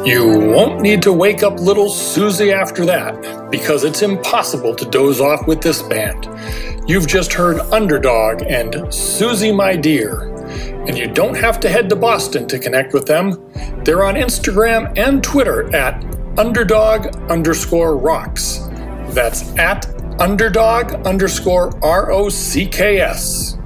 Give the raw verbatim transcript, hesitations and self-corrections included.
You won't need to wake up little Susie after that, because it's impossible to doze off with this band. You've just heard Underdog and Susie My Dear, and you don't have to head to Boston to connect with them. They're on Instagram and Twitter at underdog underscore rocks. That's at underdog underscore R O C K S.